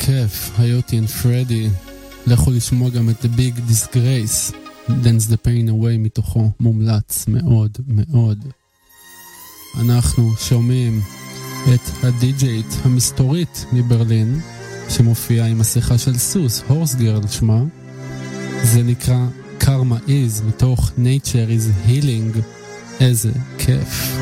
כיף, היוטי and פרדי. לכו לשמוע גם את The Big Disgrace, Dance the Pain Away מתוכו, מומלץ מאוד מאוד. אנחנו שומעים את הדי-ג'יית המסתורית מברלין, שמופיעה עם מסכה של סוס, הורס גרל שמה. זה נקרא Karma Is, מתוך Nature is Healing. איזה כיף.